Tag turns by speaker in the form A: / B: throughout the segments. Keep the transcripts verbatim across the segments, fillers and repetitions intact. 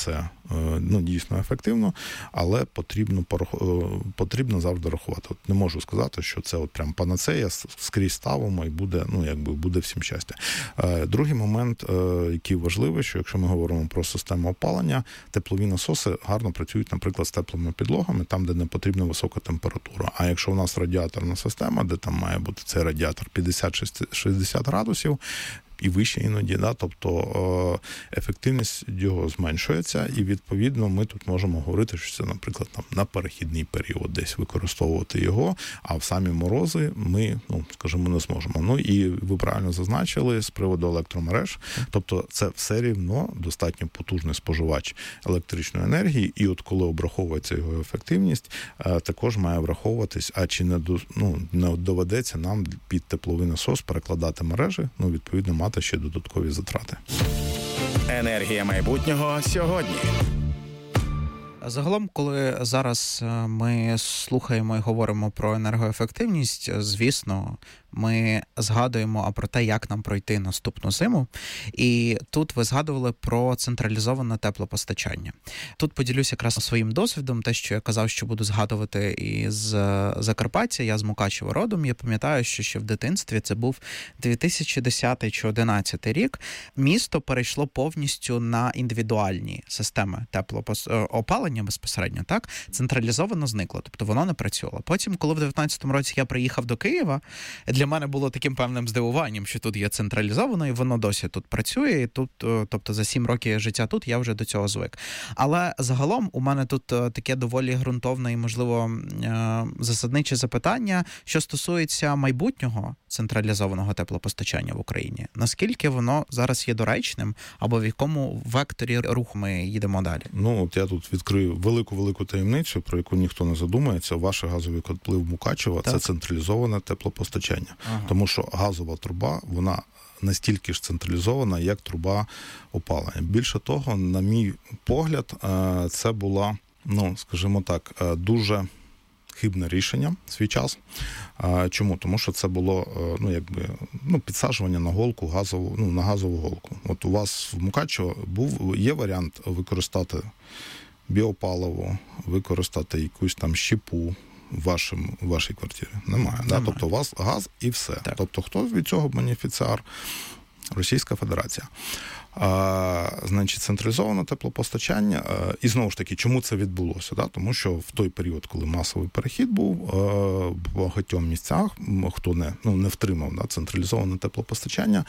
A: це ну, дійсно ефективно, але потрібно, потрібно завжди рахувати. От не можу сказати, що це от прям панацея, скрізь ставимо і буде, ну, якби буде всім щастя. Другий момент, який важливий, що якщо ми говоримо про систему опалення, теплові насоси гарно працюють, наприклад, з теплими підлогами, там, де не потрібна висока температура. А якщо у нас радіаторна система, де там має бути цей радіатор п'ятдесят шістдесят градусів, і вище іноді, да, тобто ефективність його зменшується, і відповідно ми тут можемо говорити, що це, наприклад, там на перехідний період десь використовувати його, а в самі морози ми, ну, скажімо, не зможемо. Ну і ви правильно зазначили з приводу електромереж, тобто це все рівно достатньо потужний споживач електричної енергії, і от коли обраховується його ефективність, також має враховуватись, а чи не, ну, не доведеться нам під тепловий насос перекладати мережі, ну, відповідно, мати ще додаткові затрати.
B: Енергія майбутнього сьогодні.
C: Загалом, коли зараз ми слухаємо і говоримо про енергоефективність, звісно, ми згадуємо а про те, як нам пройти наступну зиму. І тут ви згадували про централізоване теплопостачання. Тут поділюся якраз своїм досвідом, те, що я казав, що буду згадувати із Закарпаття, я з Мукачева родом. Я пам'ятаю, що ще в дитинстві, це був дві тисячі десятий чи дві тисячі одинадцятий рік, місто перейшло повністю на індивідуальні системи теплоопалення безпосередньо, так? Централізовано зникло, тобто воно не працювало. Потім, коли в дев'ятнадцятому році я приїхав до Києва, для мене було таким певним здивуванням, що тут є централізовано, і воно досі тут працює, і тут, тобто за сім років життя тут я вже до цього звик. Але загалом у мене тут таке доволі ґрунтовне і, можливо, засадниче запитання, що стосується майбутнього централізованого теплопостачання в Україні. Наскільки воно зараз є доречним, або в якому векторі руху ми їдемо далі?
A: Ну, от я тут відкрию велику-велику таємницю, про яку ніхто не задумається. Ваші газові котли в Мукачево – це централізоване теплопостачання. Ага. Тому що газова труба, вона настільки ж централізована, як труба опалення. Більше того, на мій погляд, це була, ну, скажімо так, дуже хибне рішення в свій час. Чому? Тому що це було, ну, якби, ну, підсаджування на голку, газову, ну, на газову голку. От у вас в Мукачево був, є варіант використати біопаливо, використати якусь там щепу в, вашим, в вашій квартирі? Немає. Немає. Да? Тобто у вас газ і все. Так. Тобто хто від цього бенефіціар? Російська Федерація. А, значить, централізоване теплопостачання. А, і знову ж таки, чому це відбулося? Да? Тому що в той період, коли масовий перехід був, а, в багатьом місцях, хто не, ну, не втримав, да, централізоване теплопостачання,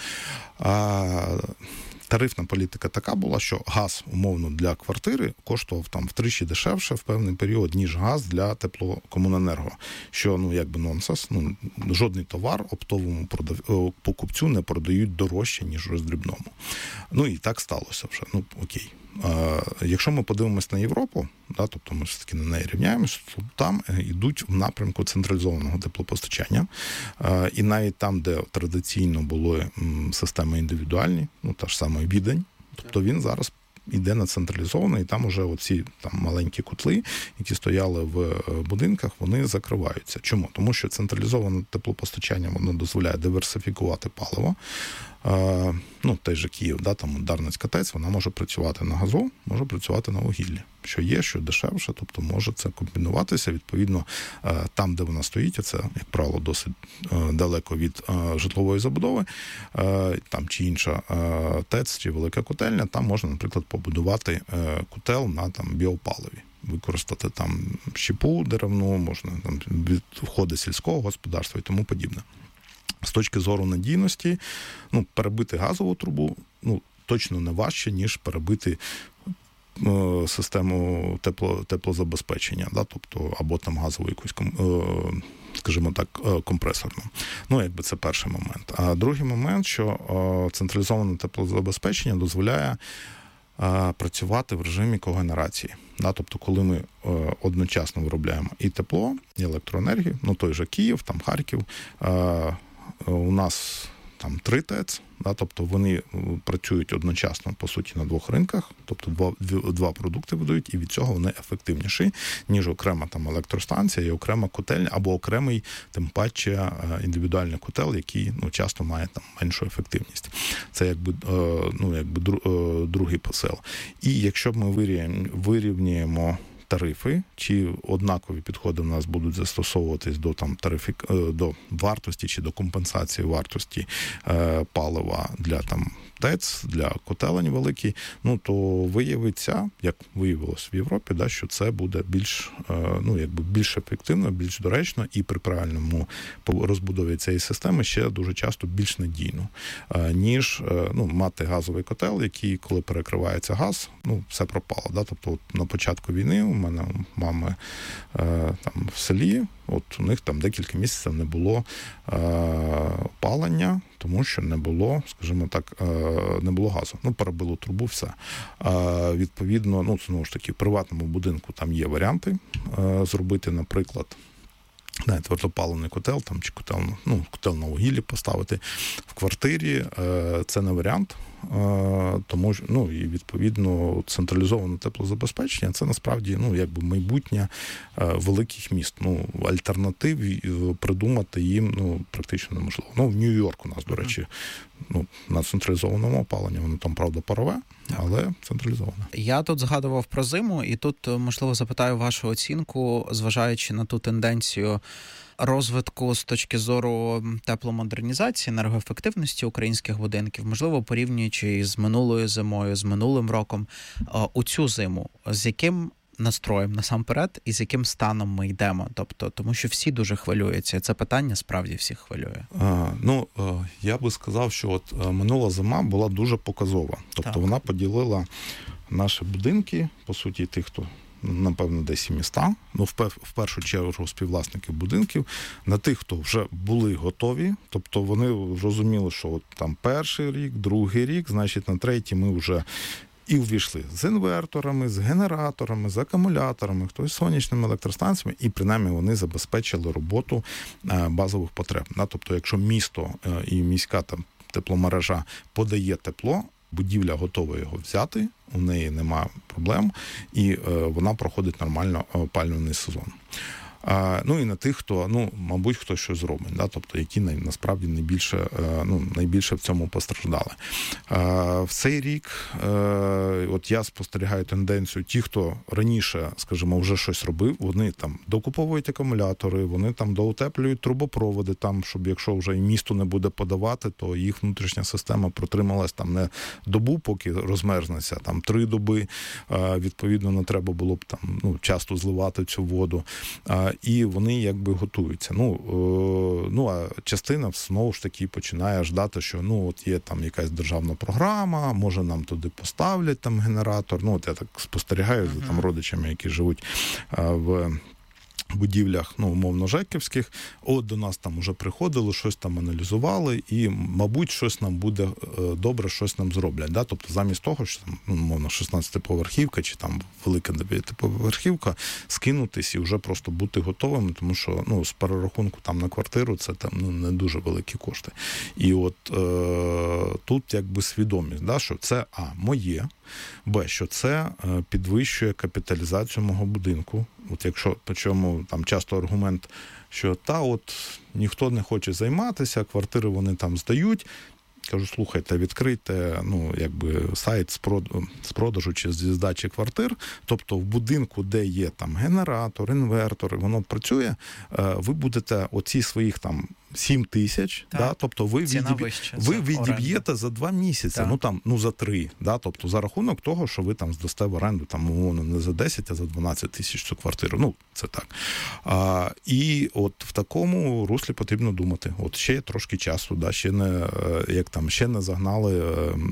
A: а, тарифна політика така була, що газ, умовно, для квартири коштував там втричі дешевше в певний період, ніж газ для теплокомуненерго. Що, ну, якби нонсенс, ну, жодний товар оптовому продав... покупцю не продають дорожче, ніж роздрібному. Ну, і так сталося вже. Ну, окей. А, якщо ми подивимось на Європу, да, тобто ми все-таки на неї рівняємося, то там йдуть в напрямку централізованого теплопостачання. А, і навіть там, де традиційно були м, системи індивідуальні, ну, та ж саме Відень, тобто він зараз іде на централізоване, і там уже оці там маленькі котли, які стояли в будинках, вони закриваються. Чому? Тому що централізоване теплопостачання, воно дозволяє диверсифікувати паливо. А, ну, той же Київ, да, там Дарницька ТЕЦ, вона може працювати на газу, може працювати на вугіллі. Що є, що дешевше, тобто може це комбінуватися. Відповідно, там, де вона стоїть, це, як правило, досить далеко від житлової забудови, там чи інша ТЕЦ, чи велика котельня, там можна, наприклад, побудувати котел на там біопаливі. Використати там щепу деревну, можна там відходи сільського господарства і тому подібне. З точки зору надійності, ну, перебити газову трубу, ну, точно не важче, ніж перебити е, систему тепло, теплозабезпечення, да, тобто, або там газову якусь, е, скажімо так, е, компресорну. Ну, якби це перший момент. А другий момент, що е, централізоване теплозабезпечення дозволяє е, працювати в режимі когенерації. Да, тобто, коли ми е, одночасно виробляємо і тепло, і електроенергію, ну, той же Київ, там Харків, е, у нас там три ТЕЦ, да, тобто вони працюють одночасно, по суті, на двох ринках, тобто два, два продукти видають, і від цього вони ефективніші, ніж окрема там електростанція і окрема котельня, або окремий, тим паче, індивідуальний котел, який, ну, часто має там меншу ефективність. Це якби, ну, якби другий посил. І якщо ми вирівнюємо тарифи, чи однакові підходи в нас будуть застосовуватись до там тарифі, до вартості чи до компенсації вартості е, палива для там ТЕЦ, для котелень великий, ну то виявиться, як виявилось в Європі, да, що це буде більш, е, ну якби більш ефективно, більш доречно, і при правильному розбудові цієї системи ще дуже часто більш надійно, е, ніж е, ну, мати газовий котел, який, коли перекривається газ, ну все пропало. Да? Тобто от на початку війни у мене мами е, там в селі, от у них там декілька місяців не було е, опалення, тому що не було, скажімо так, е, не було газу. Ну, перебило трубу, все. Е, відповідно, ну, знову ж таки, в приватному будинку там є варіанти е, зробити, наприклад, не, твердопаливний котел, там, чи котел, ну, котел на вугіллі поставити в квартирі, е, це не варіант. Тому, ну, і відповідно централізоване теплозабезпечення, це насправді, ну, якби майбутнє великих міст. Ну, альтернатив придумати їм, ну, практично неможливо. Ну, в Нью-Йорк у нас, до речі, ну, на централізованому опаленні, воно там, правда, парове, але централізоване.
C: Я тут згадував про зиму, і тут, можливо, запитаю вашу оцінку, зважаючи на ту тенденцію розвитку з точки зору тепломодернізації, енергоефективності українських будинків, можливо, порівнюючи з минулою зимою, з минулим роком, у цю зиму, з яким настроєм насамперед і з яким станом ми йдемо? Тобто, тому що всі дуже хвилюються. Це питання справді всіх хвилює.
A: А, ну, я би сказав, що от минула зима була дуже показова. Тобто так. Вона поділила наші будинки, по суті, тих, хто напевно, десь і міста, ну, в, пер, в першу чергу співвласників будинків, на тих, хто вже були готові, тобто вони розуміли, що от там перший рік, другий рік, значить, на третій ми вже і увійшли з інверторами, з генераторами, з акумуляторами, хтось з сонячними електростанціями, і принаймні вони забезпечили роботу базових потреб. Тобто, якщо місто і міська там тепломережа подає тепло, будівля готова його взяти, у неї немає проблем, і е, вона проходить нормально опалювальний сезон. А, ну і на тих, хто, ну, мабуть, хто щось зробить, да? Тобто, які най, насправді найбільше, е, ну, найбільше в цьому постраждали. А, в цей рік, е, от я спостерігаю тенденцію, ті, хто раніше, скажімо, вже щось робив, вони там докуповують акумулятори, вони там доутеплюють трубопроводи, там, щоб якщо вже і місто не буде подавати, то їх внутрішня система протрималась там не добу, поки розмерзнеться, там три доби, е, відповідно, не треба було б там, ну, часто зливати цю воду. Е, І вони якби готуються. Ну, е, ну, а частина знову ж таки починає ждати, що ну, от є там якась державна програма, може нам туди поставлять там генератор. Ну, от я так спостерігаю за там родичами, які живуть е, в будівлях, ну, умовно, жеківських. От до нас там уже приходили, щось там аналізували, і, мабуть, щось нам буде добре, щось нам зроблять. Да? Тобто, замість того, що там, ну, умовно, шістнадцятиповерхівка чи там велика дев'ятиповерхівка, скинутись і вже просто бути готовими, тому що, ну, з перерахунку там на квартиру це там, ну, не дуже великі кошти. І от е- тут якби свідомість, да, що це, а, моє, б, що це підвищує капіталізацію мого будинку. От якщо, причому там часто аргумент, що та от ніхто не хоче займатися, квартири вони там здають. Кажу, слухайте, відкрийте, ну, якби сайт з, прод... з продажу чи зі здачі квартир, тобто в будинку, де є там генератор, інвертор, воно працює, ви будете оці своїх там сім тисяч, да, тобто ви, відіб... ви відіб'єте за два місяці, так. ну там, ну за три, да, тобто за рахунок того, що ви там здасте в оренду, там, умовно, не за десять, а за дванадцять тисяч цю квартиру, ну, це так. А, і от в такому руслі потрібно думати. От ще трошки часу, да, ще не, як там, ще не загнали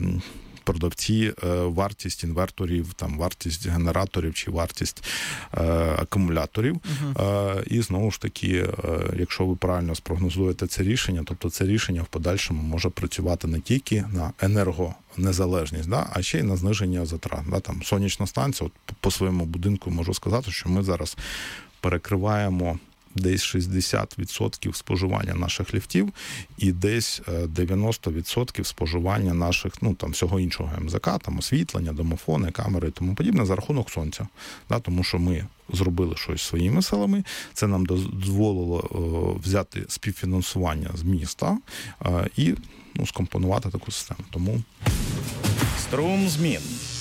A: продавці вартість інверторів, там вартість генераторів чи вартість е, акумуляторів. Uh-huh. Е, і знову ж таки, е, якщо ви правильно спрогнозуєте це рішення, тобто це рішення в подальшому може працювати не тільки на енергонезалежність, да, а ще й на зниження затрат. Да, там сонячна станція, от по своєму будинку можу сказати, що ми зараз перекриваємо десь шістдесят відсотків споживання наших ліфтів і десь дев'яносто відсотків споживання наших, ну, там, всього іншого ем зет ка, там, освітлення, домофони, камери і тому подібне за рахунок сонця. Да, тому що ми зробили щось своїми силами, це нам дозволило е, взяти співфінансування з міста е, і, ну, скомпонувати таку систему. Тому
B: струм змін.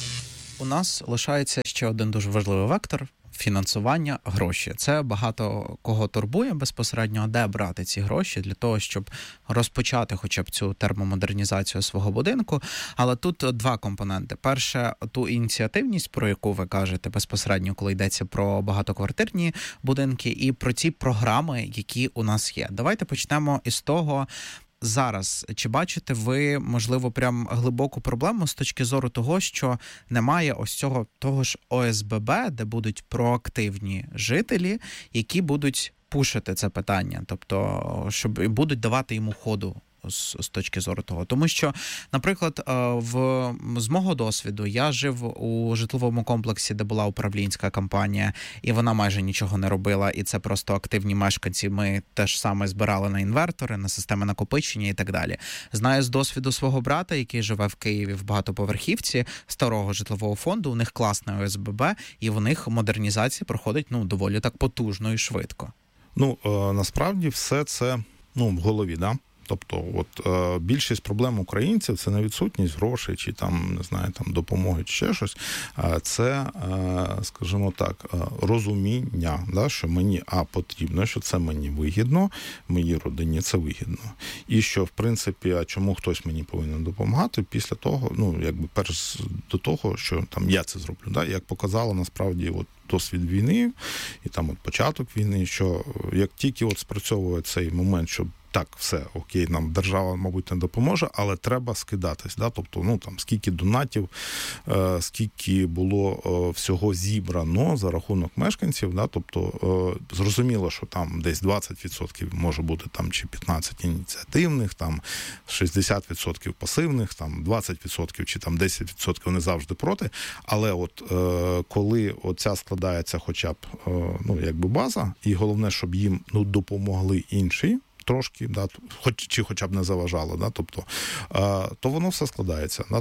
C: У нас лишається ще один дуже важливий вектор – фінансування, гроші. Це багато кого турбує безпосередньо, де брати ці гроші для того, щоб розпочати хоча б цю термомодернізацію свого будинку. Але тут два компоненти. Перше, ту ініціативність, про яку ви кажете безпосередньо, коли йдеться про багатоквартирні будинки, і про ці програми, які у нас є. Давайте почнемо із того, зараз, чи бачите ви, можливо, прям глибоку проблему з точки зору того, що немає ось цього того ж о ес бе бе, де будуть проактивні жителі, які будуть пушити це питання, тобто, щоб будуть давати йому ходу з, з точки зору того. Тому що, наприклад, в, з мого досвіду, я жив у житловому комплексі, де була управлінська компанія, і вона майже нічого не робила, і це просто активні мешканці. Ми теж саме збирали на інвертори, на системи накопичення і так далі. Знаю з досвіду свого брата, який живе в Києві в багатоповерхівці старого житлового фонду, у них класне о ес бе бе, і в них модернізація проходить, ну, доволі так потужно і швидко.
A: Ну, е, насправді все це, ну, в голові, да? Тобто, от е, більшість проблем українців – це не відсутність грошей, чи там, не знаю, там допомоги, чи ще щось. А це, е, скажімо так, розуміння, да, що мені, а, потрібно, що це мені вигідно, моїй родині це вигідно. І що, в принципі, а чому хтось мені повинен допомагати після того, ну, якби перш до того, що там я це зроблю, да, як показало, насправді, от досвід війни, і там от початок війни, що як тільки от спрацьовує цей момент, що так, все, окей, нам держава, мабуть, не допоможе, але треба скидатись, да, тобто, ну, там, скільки донатів, е, скільки було е, всього зібрано за рахунок мешканців, да, тобто, е, зрозуміло, що там десь двадцять відсотків може бути, там, чи п'ятнадцять відсотків ініціативних, там, шістдесят відсотків пасивних, там, двадцять відсотків чи там десять відсотків не завжди проти, але от, е, коли оця складається хоча б, е, ну, якби база, і головне, щоб їм, ну, допомогли інші, трошки, да, хоч, чи хоча б не заважало, да, тобто, е, то воно все складається. Да,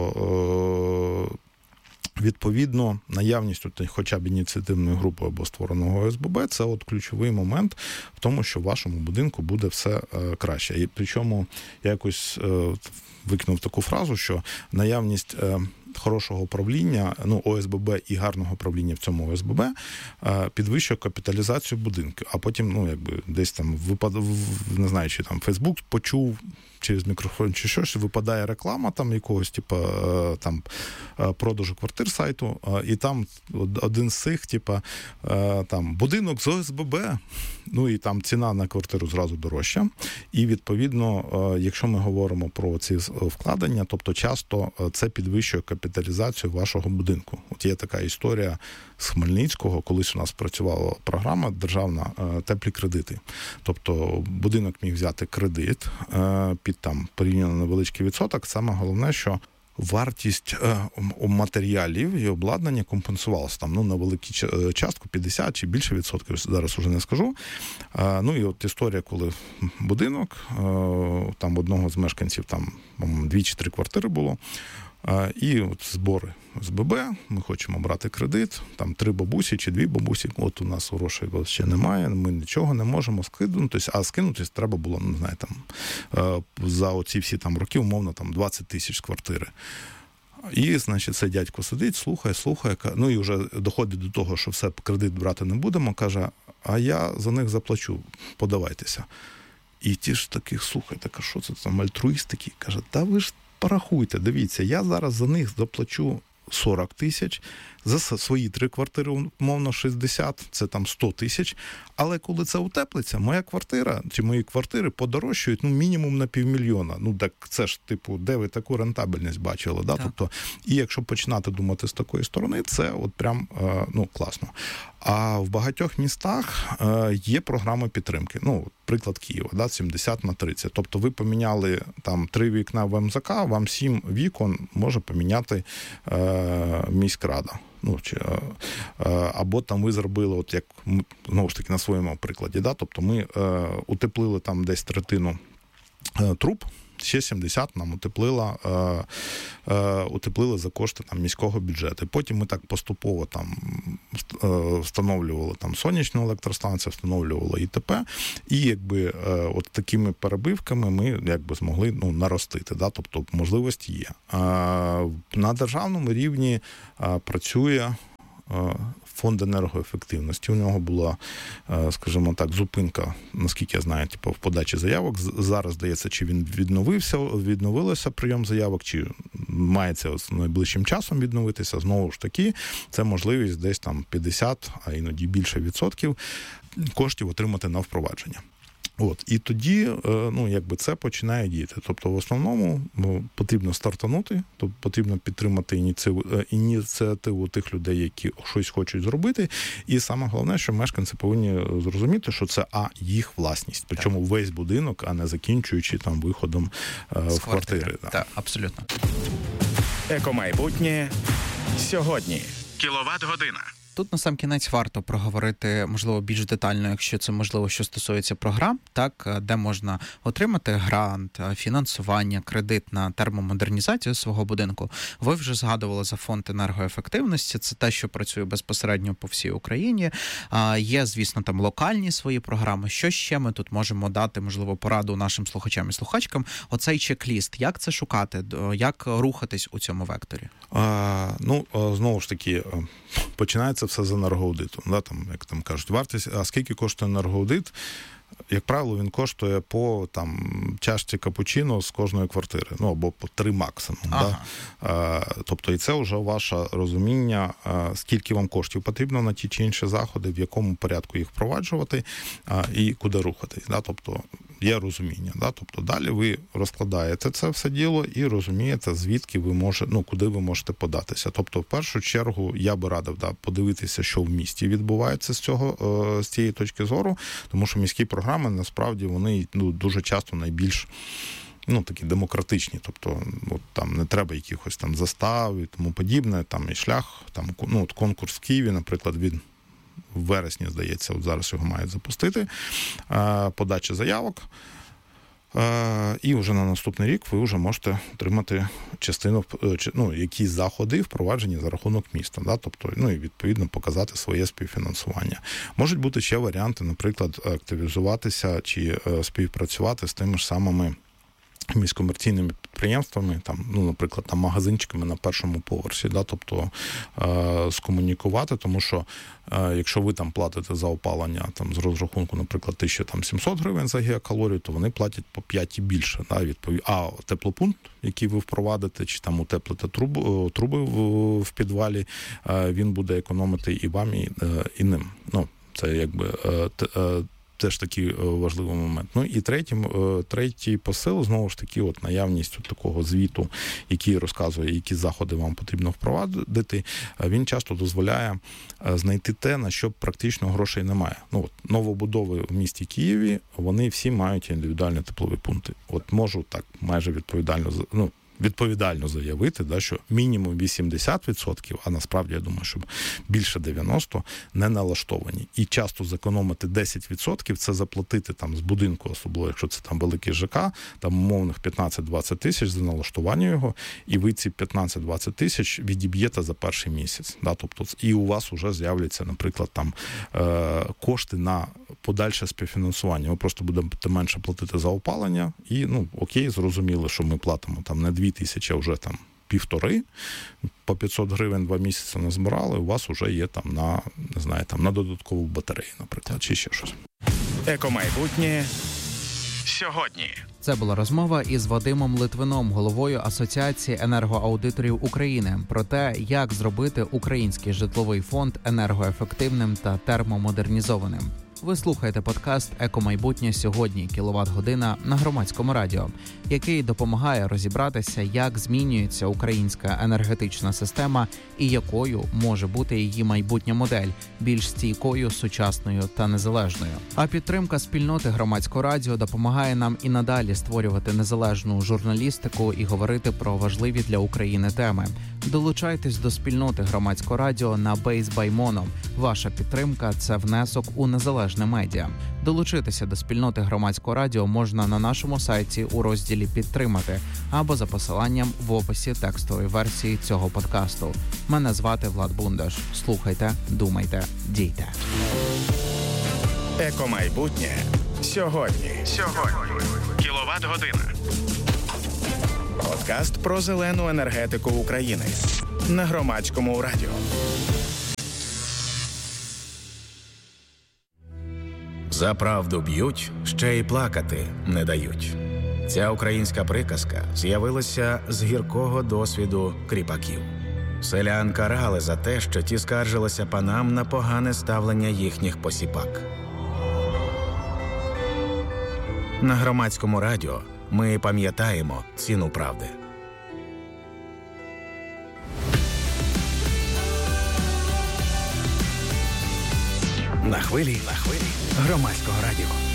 A: тобто, е, відповідно, наявність от, хоча б ініціативної групи або створеного о ес бе бе – це от ключовий момент в тому, що в вашому будинку буде все е, краще. І причому я якось е, викинув таку фразу, що наявність е, хорошого управління, ну, о ес бе бе і гарного управління в цьому о ес бе бе підвищує капіталізацію будинку. А потім, ну, якби десь там випад... не знаю, чи там Фейсбук почув через мікрофон чи щось, випадає реклама там якогось, типу, там, продажу квартир сайту, і там один з цих, типу, там, будинок з о ес бе бе, ну, і там ціна на квартиру зразу дорожча. І, відповідно, якщо ми говоримо про ці вкладення, тобто часто це підвищує капіталізацію вашого будинку. От є така історія з Хмельницького, колись у нас працювала програма державна «Теплі кредити». Тобто будинок міг взяти кредит під там порівняно невеличкий відсоток. Саме головне, що вартість е, матеріалів і обладнання компенсувалася там, ну, на велику частку, п'ятдесят чи більше відсотків, зараз уже не скажу. Е, ну, і от історія, коли будинок, е, там одного з мешканців, там, дві чи три квартири було, е, і от збори з ББ, ми хочемо брати кредит, там три бабусі чи дві бабусі, от у нас грошей ще немає, ми нічого не можемо скинутися, а скинутись треба було, не знаю, там, за оці всі там роки, умовно, там двадцять тисяч з квартири. І, значить, цей дядько сидить, слухає, слухає, ну і вже доходить до того, що все, кредит брати не будемо, каже, а я за них заплачу, подавайтеся. І ті ж таких, слухайте, так, що це там, альтруїстики, каже, та ви ж порахуйте, дивіться, я зараз за них заплачу сорок тисяч, за свої три квартири, умовно, шістдесят, це там сто тисяч, але коли це утеплиться, моя квартира, чи мої квартири подорожчують, ну, мінімум на півмільйона. Ну, так це ж, типу, де ви таку рентабельність бачили, да? Тобто, і якщо починати думати з такої сторони, це от прям, ну, класно. А в багатьох містах є програми підтримки. Ну, приклад Києва, да, сімдесят на тридцять. Тобто ви поміняли там три вікна в ем зет ка, вам сім вікон може поміняти е, міськрада. Ну, чи, е, або там ви зробили, от як, знову ж таки, на своєму прикладі, да, тобто ми е, утеплили там десь третину е, труб, ще сімдесят нам утеплила, е, е, утеплили за кошти там міського бюджету. Потім ми так поступово там е, встановлювали там сонячну електростанцію, встановлювали і те пе, і якби е, от такими перебивками ми якби змогли, ну, наростити, да, тобто можливості є. Е, на державному рівні е, працює Фонд енергоефективності. У нього була, скажімо так, зупинка, наскільки я знаю, типу, в подачі заявок. Зараз, здається, чи він відновився, відновилося прийом заявок, чи мається найближчим часом відновитися. Знову ж таки, це можливість десь там п'ятдесят, а іноді більше відсотків коштів отримати на впровадження. От, і тоді, ну, якби це починає діяти. Тобто, в основному ну, потрібно стартанути, тобто потрібно підтримати ініціативу, ініціативу тих людей, які щось хочуть зробити. І саме головне, що мешканці повинні зрозуміти, що це а їх власність, причому весь будинок, а не закінчуючи там виходом з в квартири.
C: Так, да. Абсолютно.
B: Екомайбутнє сьогодні. Кіловат-година.
C: Тут, на сам кінець, варто проговорити, можливо, більш детально, якщо це можливо, що стосується програм, так, де можна отримати грант, фінансування, кредит на термомодернізацію свого будинку. Ви вже згадували за фонд енергоефективності, це те, що працює безпосередньо по всій Україні. Є, звісно, там локальні свої програми. Що ще ми тут можемо дати, можливо, пораду нашим слухачам і слухачкам? Оцей чек-ліст, як це шукати, як рухатись у цьому векторі?
A: А, ну, знову ж таки, починається все з енергоаудиту. Да, там, як там кажуть, вартість, а скільки коштує енергоаудит? Як правило, він коштує по там чашці капучино з кожної квартири, ну або по три максимум. Ага. Да? Тобто і це вже ваше розуміння, скільки вам коштів потрібно на ті чи інші заходи, в якому порядку їх впроваджувати і куди рухатись. Да? Тобто є розуміння. Да? Тобто далі ви розкладаєте це все діло і розумієте, звідки ви можете, ну куди ви можете податися. Тобто, в першу чергу, я би радив да, подивитися, що в місті відбувається з цього з цієї точки зору, тому що міські програми, насправді, вони ну, дуже часто найбільш ну, такі демократичні, тобто от, там не треба якихось там застав і тому подібне, там і шлях, там ну, от конкурс в Києві, наприклад, він в вересні, здається, от зараз його мають запустити, подача заявок, і вже на наступний рік ви вже можете отримати частину, ну, якісь заходи впроваджені за рахунок міста, да? Тобто, ну, і відповідно показати своє співфінансування. Можуть бути ще варіанти, наприклад, активізуватися чи співпрацювати з тими ж самими міськомерційними підприємствами, там, ну, наприклад, там магазинчиками на першому поверсі, да, тобто е- скомунікувати, тому що е- якщо ви там платите за опалення там з розрахунку, наприклад, тисяча сімсот гривень за гігакалорію, то вони платять по п'ять і більше, да, відповідь. А теплопункт, який ви впровадите, чи там утеплите труби, труби в, в підвалі, е- він буде економити і вам, і, е- і ним. Ну, це якби е- е- теж такий важливий момент. Ну і третій, третій посил, знову ж таки, от наявність от такого звіту, який розказує, які заходи вам потрібно впровадити, він часто дозволяє знайти те, на що практично грошей немає. Ну, от, новобудови в місті Києві, вони всі мають індивідуальні теплові пункти. От можу так майже відповідально, ну, відповідально заявити, да, що мінімум вісімдесят відсотків, а насправді, я думаю, що більше дев'яносто відсотків не налаштовані. І часто зекономити десять відсотків – це заплатити там з будинку, особливо, якщо це там великий ЖК, там умовних п'ятнадцять-двадцять тисяч за налаштування його, і ви ці п'ятнадцять-двадцять тисяч відіб'єте за перший місяць. Да, тобто, і у вас вже з'являться, наприклад, там е- кошти на подальше співфінансування. Ви просто будете менше платити за опалення, і, ну, окей, зрозуміло, що ми платимо там не дві тисячі, а вже там півтори, по п'ятсот гривень два місяці не збирали, у вас вже є там на, не знаю, там на додаткову батарею, наприклад, чи ще щось.
B: Екомайбутнє сьогодні.
C: Це була розмова із Вадимом Литвином, головою Асоціації енергоаудиторів України, про те, як зробити український житловий фонд енергоефективним та термомодернізованим. Ви слухаєте подкаст «Екомайбутнє сьогодні. Кіловат-година» на Громадському радіо, який допомагає розібратися, як змінюється українська енергетична система і якою може бути її майбутня модель, більш стійкою, сучасною та незалежною. А підтримка спільноти Громадського радіо допомагає нам і надалі створювати незалежну журналістику і говорити про важливі для України теми. Долучайтесь до спільноти Громадського радіо на Base by Mono. Ваша підтримка – це внесок у незалежне медіа. Долучитися до спільноти Громадського радіо можна на нашому сайті у розділі «Підтримати» або за посиланням в описі текстової версії цього подкасту. Мене звати Влад Бундаш. Слухайте, думайте, дійте.
B: Екомайбутнє сьогодні. Сьогодні. Кіловат-година. Подкаст про зелену енергетику України на Громадському радіо. За правду б'ють, ще й плакати не дають. Ця українська приказка з'явилася з гіркого досвіду кріпаків. Селян карали за те, що ті скаржилися панам на погане ставлення їхніх посіпак. На Громадському радіо ми пам'ятаємо ціну правди. На хвилі, на хвилі Громадського радіо.